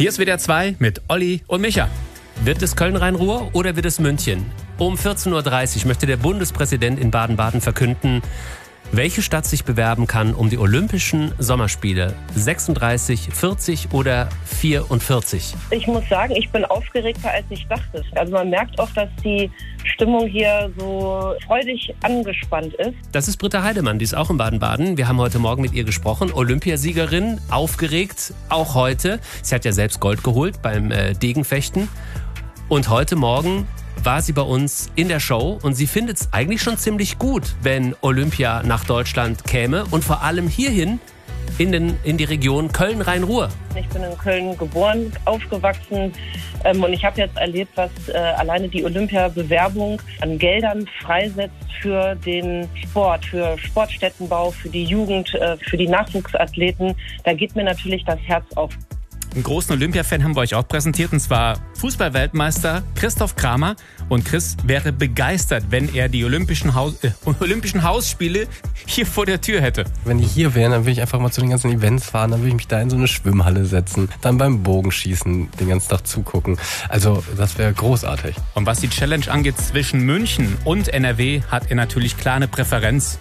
Hier ist WDR 2 mit Olli und Micha. Wird es Köln-Rhein-Ruhr oder wird es München? Um 14.30 Uhr möchte der Bundespräsident in Baden-Baden verkünden, welche Stadt sich bewerben kann um die Olympischen Sommerspiele. 36, 40 oder 44? Ich muss sagen, ich bin aufgeregter, als ich dachte. Also man merkt auch, dass die Stimmung hier so freudig angespannt ist. Das ist Britta Heidemann, die ist auch in Baden-Baden. Wir haben heute Morgen mit ihr gesprochen. Olympiasiegerin, aufgeregt, auch heute. Sie hat ja selbst Gold geholt beim Degenfechten. Und heute Morgen war sie bei uns in der Show und sie findet es eigentlich schon ziemlich gut, wenn Olympia nach Deutschland käme und vor allem hierhin in die Region Köln-Rhein-Ruhr. Ich bin in Köln geboren, aufgewachsen und ich habe jetzt erlebt, was alleine die Olympia-Bewerbung an Geldern freisetzt für den Sport, für Sportstättenbau, für die Jugend, für die Nachwuchsathleten. Da geht mir natürlich das Herz auf. Einen großen Olympia-Fan haben wir euch auch präsentiert, und zwar Fußball-Weltmeister Christoph Kramer. Und Chris wäre begeistert, wenn er die Olympischen Hausspiele hier vor der Tür hätte. Wenn die hier wären, dann würde ich einfach mal zu den ganzen Events fahren, dann würde ich mich da in so eine Schwimmhalle setzen, dann beim Bogenschießen den ganzen Tag zugucken. Also das wäre großartig. Und was die Challenge angeht zwischen München und NRW, hat er natürlich klar eine Präferenz